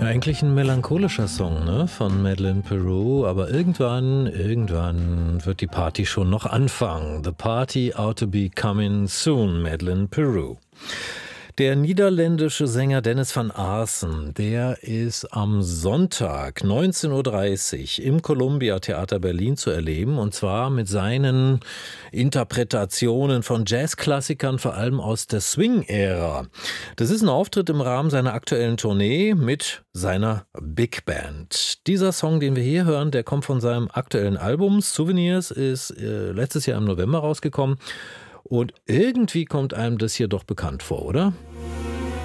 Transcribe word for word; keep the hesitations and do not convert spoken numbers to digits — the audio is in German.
Ja, eigentlich ein melancholischer Song, ne, von Madeleine Peru, aber irgendwann, irgendwann wird die Party schon noch anfangen. The party ought to be coming soon, Madeleine Peru. Der niederländische Sänger Dennis van Aarsens, der ist am Sonntag neunzehn Uhr dreißig im Columbia Theater Berlin zu erleben, und zwar mit seinen Interpretationen von Jazzklassikern, vor allem aus der Swing-Ära. Das ist ein Auftritt im Rahmen seiner aktuellen Tournee mit seiner Big Band. Dieser Song, den wir hier hören, der kommt von seinem aktuellen Album. Souvenirs ist äh, letztes Jahr im November rausgekommen. Und irgendwie kommt einem das hier doch bekannt vor, oder?